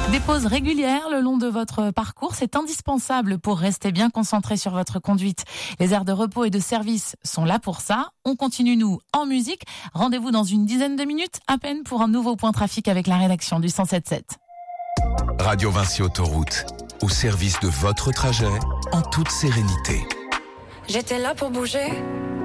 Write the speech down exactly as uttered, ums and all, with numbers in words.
Des pauses régulières le long de votre parcours, c'est indispensable pour rester bien concentré sur votre conduite. Les aires de repos et de service sont là pour ça. On continue, nous, en musique. Rendez-vous dans une dizaine de minutes, à peine, pour un nouveau point trafic avec la rédaction du cent sept sept. Radio Vinci Autoroute, au service de votre trajet, en toute sérénité. J'étais là pour bouger.